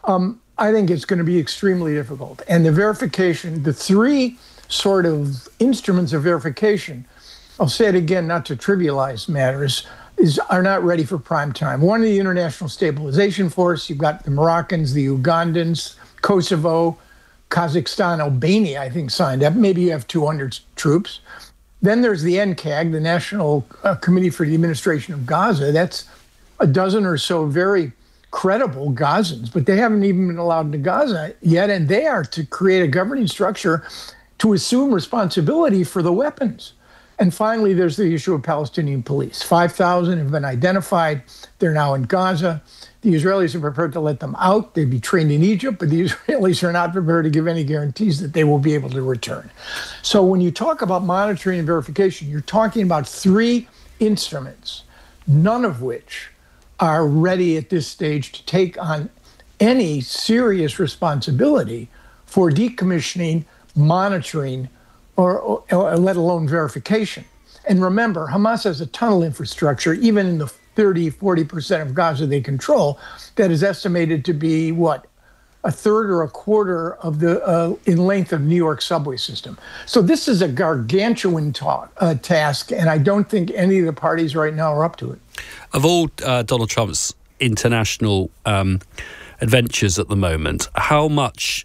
I think it's going to be extremely difficult. And the verification, the three sort of instruments of verification, I'll say it again, not to trivialize matters, are not ready for prime time. One, the International Stabilization Force, you've got the Moroccans, the Ugandans, Kosovo, Kazakhstan, Albania, I think, signed up. Maybe you have 200 troops. Then there's the NCAG, the National Committee for the Administration of Gaza. That's a dozen or so very credible Gazans, but they haven't even been allowed into Gaza yet, and they are to create a governing structure to assume responsibility for the weapons. And finally, there's the issue of Palestinian police. 5,000 have been identified. They're now in Gaza. The Israelis are prepared to let them out. They'd be trained in Egypt, but the Israelis are not prepared to give any guarantees that they will be able to return. So when you talk about monitoring and verification, you're talking about three instruments, none of which are ready at this stage to take on any serious responsibility for decommissioning, monitoring, or let alone verification. And remember, Hamas has a tunnel infrastructure, even in the 30-40% of Gaza they control, that is estimated to be, a third or a quarter of the in length of New York subway system. So this is a gargantuan task, and I don't think any of the parties right now are up to it. Of all Donald Trump's international adventures at the moment, how much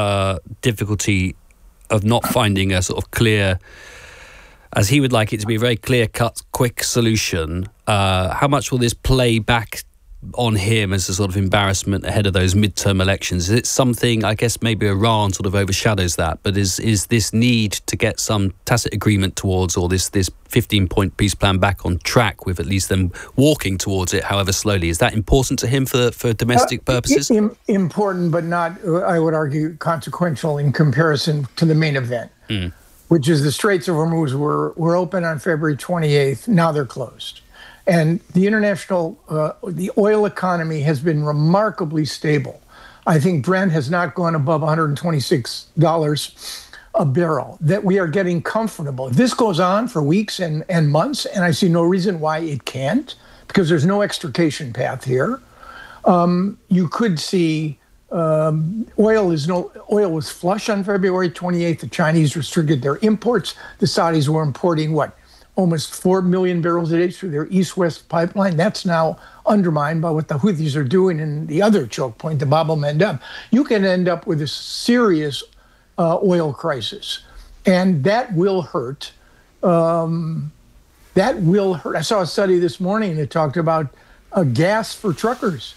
difficulty of not finding a sort of clear, as he would like it to be, a very clear-cut, quick solution, how much will this play back on him as a sort of embarrassment ahead of those midterm elections? Is it something, I guess maybe Iran sort of overshadows that, but is this need to get some tacit agreement towards, or this 15-point peace plan back on track with at least them walking towards it, however slowly, is that important to him for domestic purposes? Important, but not, I would argue, consequential in comparison to the main event, which is the Straits of Hormuz were open on February 28th. Now they're closed. And the the oil economy has been remarkably stable. I think Brent has not gone above $126 a barrel, that we are getting comfortable. If this goes on for weeks and months, and I see no reason why it can't, because there's no extrication path here, you could see oil was flush on February 28th. The Chinese restricted their imports. The Saudis were importing, almost 4 million barrels a day through their east-west pipeline. That's now undermined by what the Houthis are doing in the other choke point, the Bab el-Mandeb. You can end up with a serious oil crisis, and that will hurt. That will hurt. I saw a study this morning that talked about gas for truckers.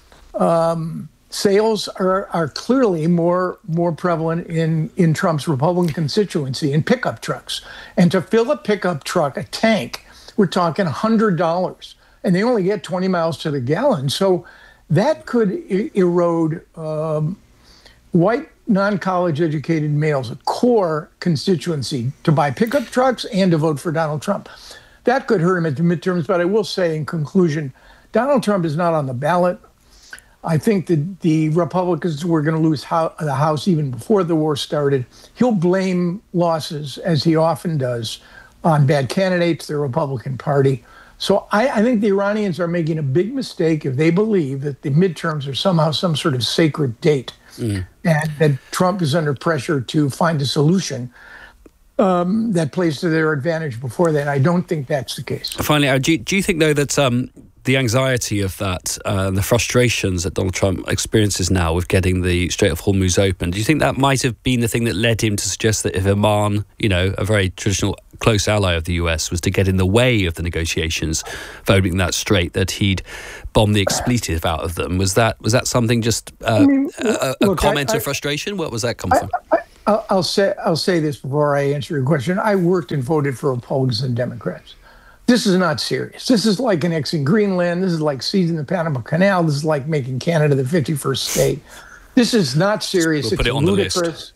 Sales are clearly more prevalent in Trump's Republican constituency in pickup trucks. And to fill a pickup truck, a tank, we're talking $100. And they only get 20 miles to the gallon. So that could erode white non-college educated males, a core constituency, to buy pickup trucks and to vote for Donald Trump. That could hurt him at the midterms, but I will say in conclusion, Donald Trump is not on the ballot. I think that the Republicans were going to lose the House even before the war started. He'll blame losses, as he often does, on bad candidates, the Republican Party. So I think the Iranians are making a big mistake if they believe that the midterms are somehow some sort of sacred date and that Trump is under pressure to find a solution that plays to their advantage before that. I don't think that's the case. Finally, do you think, though, that the anxiety of that, the frustrations that Donald Trump experiences now with getting the Strait of Hormuz open, do you think that might have been the thing that led him to suggest that if Oman, a very traditional close ally of the US, was to get in the way of the negotiations for opening that strait, that he'd bomb the expletive out of them? Was that something just a comment of frustration? Where was that come from? I'll say this before I answer your question. I worked and voted for Republicans and Democrats. This is not serious. This is like annexing Greenland. This is like seizing the Panama Canal. This is like making Canada the 51st state. This is not serious. We'll put it on ludicrous. The list.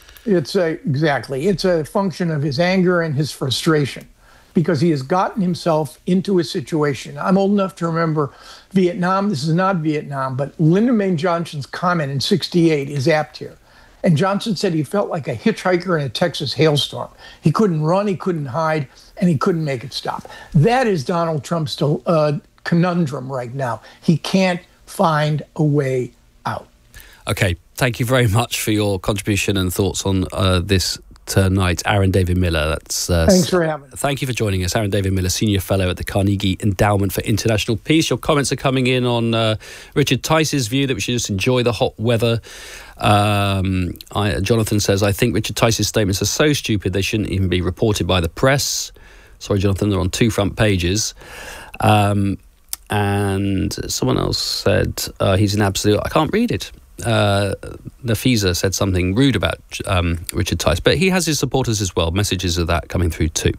It's a function of his anger and his frustration, because he has gotten himself into a situation. I'm old enough to remember Vietnam. This is not Vietnam, but Lyndon Baines Johnson's comment in '68 is apt here. And Johnson said he felt like a hitchhiker in a Texas hailstorm. He couldn't run, he couldn't hide, and he couldn't make it stop. That is Donald Trump's conundrum right now. He can't find a way out. Okay, thank you very much for your contribution and thoughts on this tonight. Aaron David Miller, thanks for having me. Thank you for joining us. Aaron David Miller, Senior Fellow at the Carnegie Endowment for International Peace. Your comments are coming in on Richard Tice's view that we should just enjoy the hot weather. Jonathan says, I think Richard Tice's statements are so stupid they shouldn't even be reported by the press. Sorry, Jonathan, they're on 2 front pages. And someone else said he's an absolute... I can't read it. Nafisa said something rude about Richard Tice, but he has his supporters as well. Messages of that coming through too.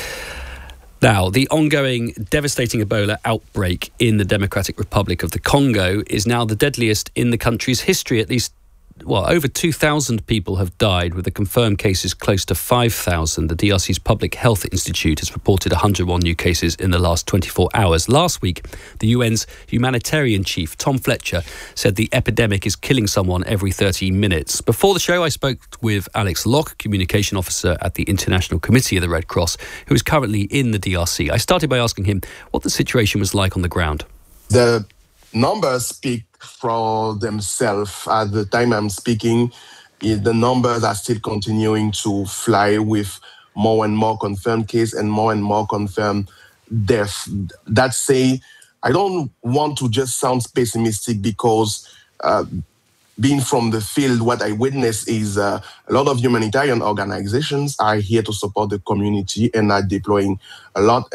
Now, the ongoing devastating Ebola outbreak in the Democratic Republic of the Congo is now the deadliest in the country's history. At least, over 2,000 people have died, with the confirmed cases close to 5,000. The DRC's Public Health Institute has reported 101 new cases in the last 24 hours. Last week, the UN's humanitarian chief, Tom Fletcher, said the epidemic is killing someone every 30 minutes. Before the show, I spoke with Alex Locke, communication officer at the International Committee of the Red Cross, who is currently in the DRC. I started by asking him what the situation was like on the ground. The numbers speak for themselves. At the time I'm speaking, the numbers are still continuing to fly, with more and more confirmed cases and more confirmed deaths. That say, I don't want to just sound pessimistic, because being from the field, what I witness is a lot of humanitarian organizations are here to support the community and are deploying a lot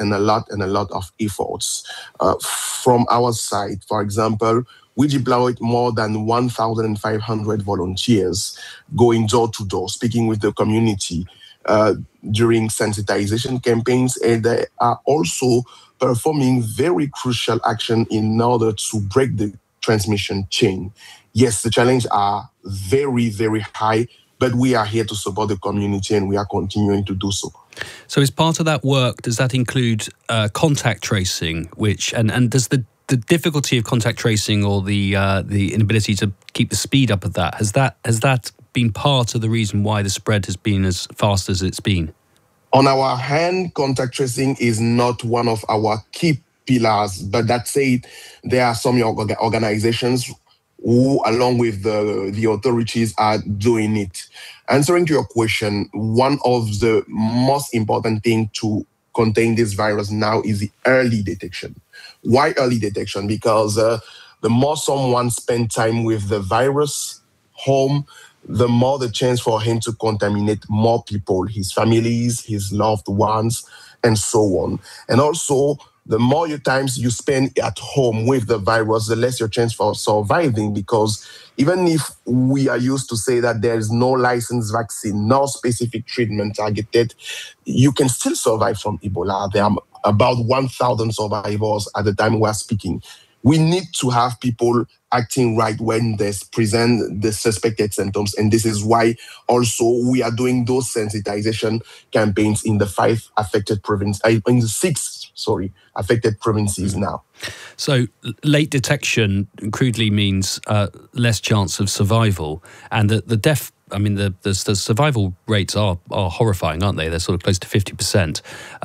of efforts. From our side, for example, we deployed more than 1,500 volunteers going door to door, speaking with the community during sensitization campaigns, and they are also performing very crucial action in order to break the transmission chain. Yes, the challenges are very, very high, but we are here to support the community, and we are continuing to do so. So as part of that work, does that include contact tracing, and does the difficulty of contact tracing, or the inability to keep the speed up of that, has that been part of the reason why the spread has been as fast as it's been? On our hand, contact tracing is not one of our key pillars, but that said, there are some organizations who, along with the authorities, are doing it. Answering to your question, one of the most important things to contain this virus now is the early detection. Why early detection? Because the more someone spends time with the virus home, the more the chance for him to contaminate more people, his families, his loved ones, and so on. And also, the more times you spend at home with the virus, the less your chance for surviving, because even if we are used to say that there is no licensed vaccine, no specific treatment targeted, you can still survive from Ebola. There are about 1,000 survivors at the time we are speaking. We need to have people acting right when they present the suspected symptoms. And this is why also we are doing those sensitization campaigns in the 5 affected provinces, in the 6, affected provinces now. So late detection crudely means less chance of survival, and the death. I mean, the survival rates are horrifying, aren't they? They're sort of close to 50%.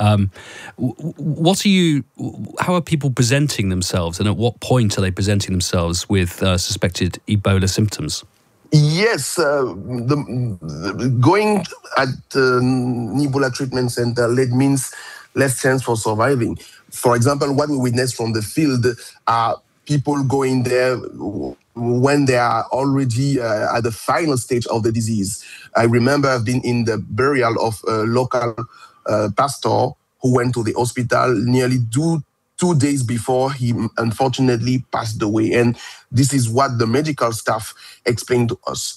How are people presenting themselves, and at what point are they presenting themselves with suspected Ebola symptoms? Yes, going at Ebola treatment center means less chance for surviving. For example, what we witness from the field are people going there when they are already at the final stage of the disease. I remember I've been in the burial of a local pastor who went to the hospital nearly 2 days before he unfortunately passed away. And this is what the medical staff explained to us.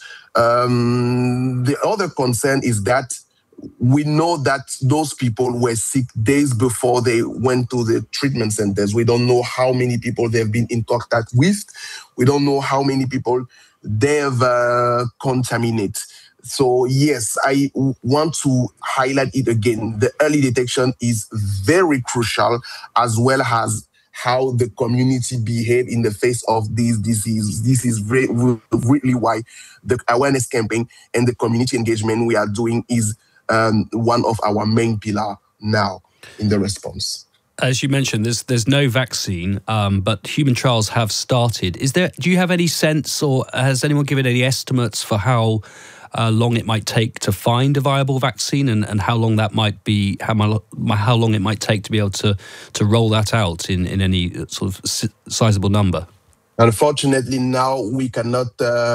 The other concern is that we know that those people were sick days before they went to the treatment centers. We don't know how many people they've been in contact with. We don't know how many people they've contaminated. So yes, I want to highlight it again. The early detection is very crucial, as well as how the community behave in the face of these diseases. This is really why the awareness campaign and the community engagement we are doing is one of our main pillars now in the response. As you mentioned, there's no vaccine, but human trials have started. Do you have any sense, or has anyone given any estimates for how long it might take to find a viable vaccine, and how long that might be, how long it might take to be able to roll that out in any sort of sizable number? Unfortunately, now we cannot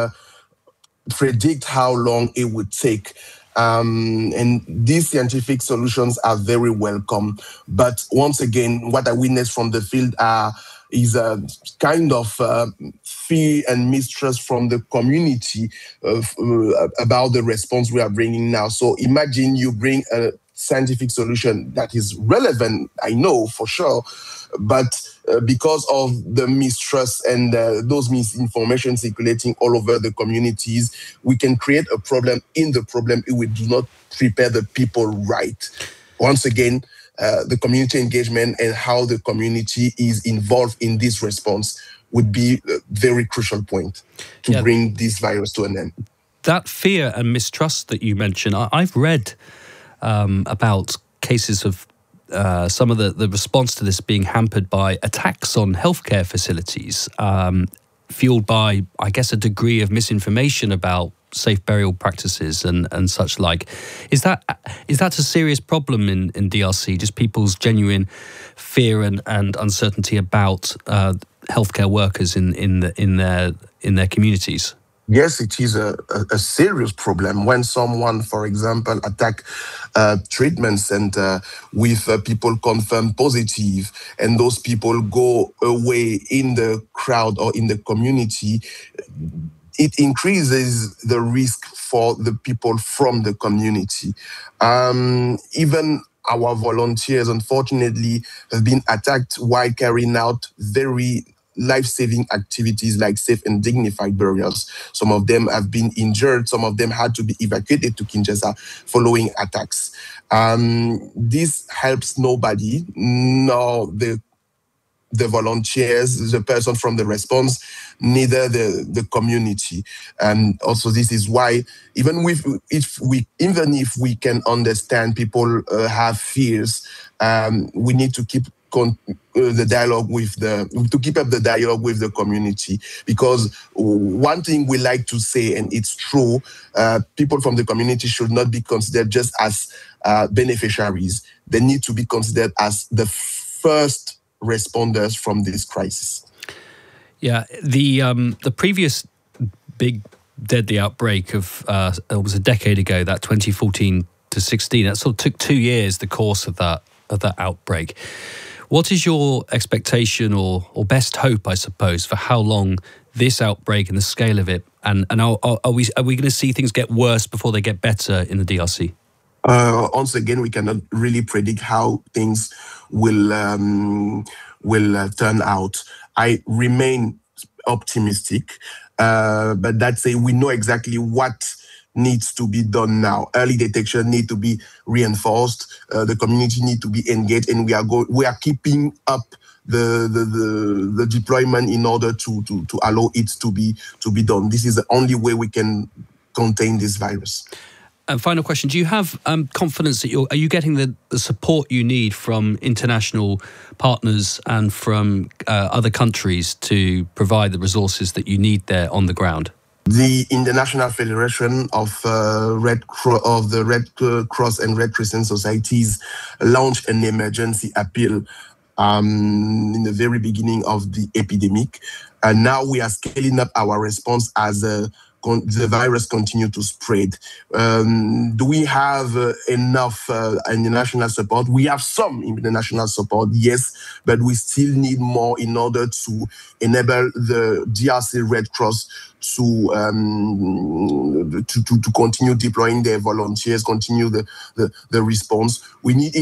predict how long it would take. And these scientific solutions are very welcome. But once again, what I witnessed from the field is a kind of fear and mistrust from the community about the response we are bringing now. So imagine you bring a scientific solution that is relevant, I know for sure, but because of the mistrust and those misinformation circulating all over the communities, we can create a problem in the problem if we do not prepare the people right. Once again, the community engagement and how the community is involved in this response would be a very crucial point to bring this virus to an end. That fear and mistrust that you mentioned, I've read about cases of some of the response to this being hampered by attacks on healthcare facilities, fueled by, I guess, a degree of misinformation about safe burial practices and such like. Is that a serious problem in DRC? Just people's genuine fear and uncertainty about healthcare workers in their communities? Yes, it is a serious problem when someone, for example, attack treatment center with people confirmed positive, and those people go away in the crowd or in the community. It increases the risk for the people from the community. Even our volunteers, unfortunately, have been attacked while carrying out very life-saving activities like safe and dignified burials. Some of them have been injured. Some of them had to be evacuated to Kinshasa following attacks. This helps nobody, nor the volunteers, the person from the response, neither the community. And also this is why even if we can understand people have fears, we need to keep the dialogue to keep up the dialogue with the community, because one thing we like to say, and it's true, people from the community should not be considered just as beneficiaries. They need to be considered as the first responders from this crisis. Yeah, the previous big deadly outbreak of it was a decade ago, that 2014 to 16. That sort of took 2 years, the course of that outbreak. What is your expectation or best hope, I suppose, for how long this outbreak and the scale of it, and are we going to see things get worse before they get better in the DRC? Once again, we cannot really predict how things will turn out. I remain optimistic. But that's we know exactly what needs to be done now. Early detection need to be reinforced. The community need to be engaged, and we are keeping up the deployment in order to allow it to be done. This is the only way we can contain this virus. And final question: do you have confidence that are you getting the support you need from international partners and from other countries to provide the resources that you need there on the ground? The International Federation of the Red Cross and Red Crescent Societies launched an emergency appeal in the very beginning of the epidemic, and now we are scaling up our response as the virus continues to spread. Do we have enough international support? We have some international support, yes, but we still need more in order to enable the DRC Red Cross to continue deploying their volunteers, continue the response. We need